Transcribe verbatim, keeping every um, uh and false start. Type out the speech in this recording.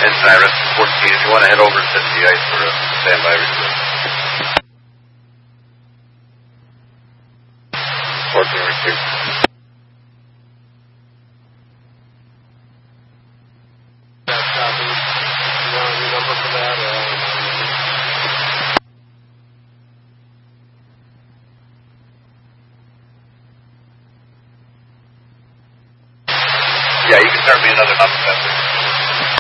And Cyrus, fourteen, if you want to head over to the ice for a standby request. fourteen, receive. That copy. You want a new number for that? Or... Yeah, you can start me another number.